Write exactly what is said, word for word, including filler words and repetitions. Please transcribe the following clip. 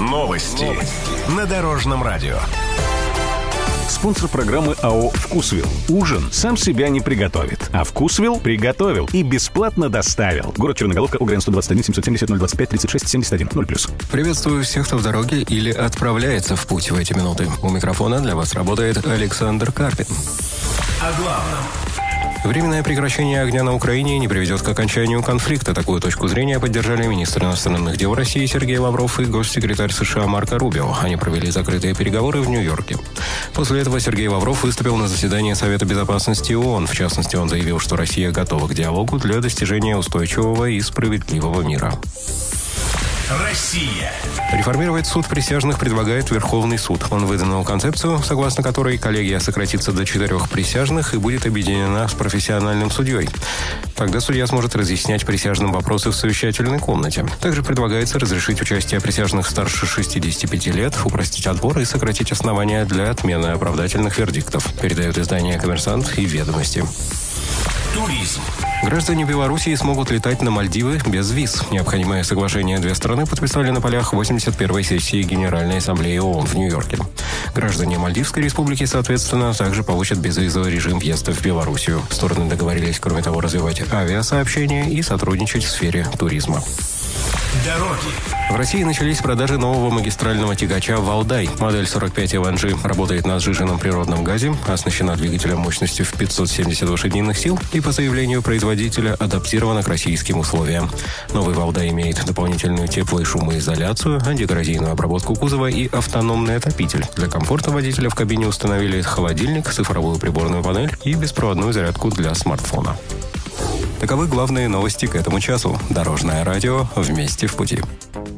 Новости. Новости. На Дорожном радио. Спонсор программы АО «Вкусвилл». Ужин сам себя не приготовит, а «Вкусвилл» приготовил и бесплатно доставил. Город Черноголовка, УГРН сто двадцать один семьсот семьдесят ноль двадцать пять тридцать шесть семьдесят один ноль плюс. Приветствую всех, кто в дороге или отправляется в путь в эти минуты. У микрофона для вас работает Александр Карпин. О главном. Временное прекращение огня на Украине не приведет к окончанию конфликта. Такую точку зрения поддержали министр иностранных дел России Сергей Лавров и госсекретарь США Марко Рубио. Они провели закрытые переговоры в Нью-Йорке. После этого Сергей Лавров выступил на заседании Совета безопасности ООН. В частности, он заявил, что Россия готова к диалогу для достижения устойчивого и справедливого мира. Россия. Реформировать суд присяжных предлагает Верховный суд. Он выдвинул концепцию, согласно которой коллегия сократится до четырех присяжных и будет объединена с профессиональным судьей. Тогда судья сможет разъяснять присяжным вопросы в совещательной комнате. Также предлагается разрешить участие присяжных старше шестидесяти пяти лет, упростить отбор и сократить основания для отмены оправдательных вердиктов. Передают издания «Коммерсант» и «Ведомости». Туризм. Граждане Белоруссии смогут летать на Мальдивы без виз. Необходимое соглашение две страны подписали на полях восемьдесят первой сессии Генеральной Ассамблеи ООН в Нью-Йорке. Граждане Мальдивской республики, соответственно, также получат безвизовый режим въезда в Белоруссию. Стороны договорились, кроме того, развивать авиасообщение и сотрудничать в сфере туризма. Дороги. В России начались продажи нового магистрального тягача «Валдай». Модель сорок пять эл эн джи работает на сжиженном природном газе, оснащена двигателем мощностью в пятьсот семьдесят лошадиных сил и, по заявлению производителя, адаптирована к российским условиям. Новый «Валдай» имеет дополнительную тепло- и шумоизоляцию, антикоррозийную обработку кузова и автономный отопитель. Для комфорта водителя в кабине установили холодильник, цифровую приборную панель и беспроводную зарядку для смартфона. Таковы главные новости к этому часу. Дорожное радио. Вместе в пути.